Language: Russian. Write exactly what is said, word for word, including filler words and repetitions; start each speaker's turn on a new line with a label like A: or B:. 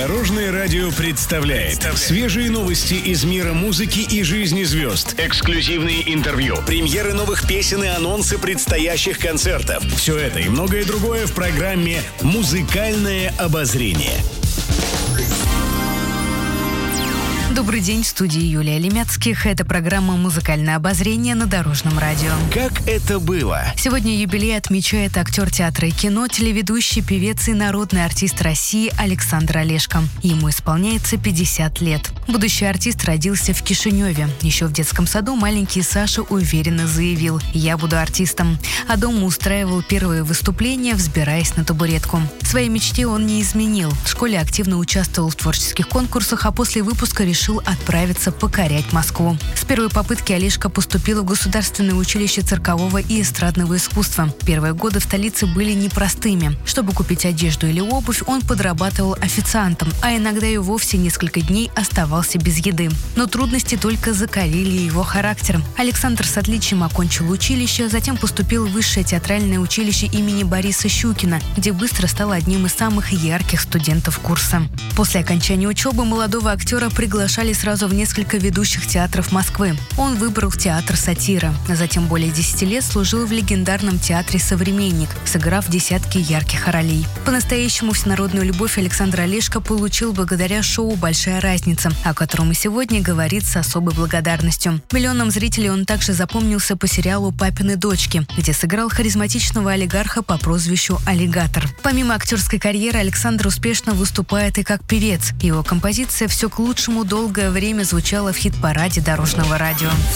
A: Дорожное радио представляет свежие новости из мира музыки и жизни звезд. Эксклюзивные интервью, премьеры новых песен и анонсы предстоящих концертов. Все это и многое другое в программе «Музыкальное обозрение».
B: Добрый день, в студии Юлия Лемяцких. Это программа «Музыкальное обозрение» на Дорожном радио.
A: Как это было?
B: Сегодня юбилей отмечает актер театра и кино, телеведущий, певец и народный артист России Александр Олешко. Ему исполняется пятьдесят лет. Будущий артист родился в Кишиневе. Еще в детском саду маленький Саша уверенно заявил: «Я буду артистом». А дома устраивал первые выступления, взбираясь на табуретку. Своей мечте он не изменил. В школе активно участвовал в творческих конкурсах, а после выпуска решил отправиться покорять Москву. С первой попытки Олешко поступил в Государственное училище циркового и эстрадного искусства. Первые годы в столице были непростыми. Чтобы купить одежду или обувь, он подрабатывал официантом, а иногда и вовсе несколько дней оставался без еды. Но трудности только закалили его характер. Александр с отличием окончил училище, затем поступил в Высшее театральное училище имени Бориса Щукина, где быстро стал одним из самых ярких студентов курса. После окончания учебы молодого актера приглашали сразу в несколько ведущих театров Москвы. Он выбрал театр «Сатира». Затем более десяти лет служил в легендарном театре «Современник», сыграв десятки ярких ролей. По-настоящему всенародную любовь Александр Олешко получил благодаря шоу «Большая разница», о котором и сегодня говорит с особой благодарностью. Миллионам зрителей он также запомнился по сериалу «Папины дочки», где сыграл харизматичного олигарха по прозвищу «Аллигатор». Помимо актерской карьеры, Александр успешно выступает и как певец. Его композиция «Все к лучшему» долгое время звучала в хит-параде Дорожного радио.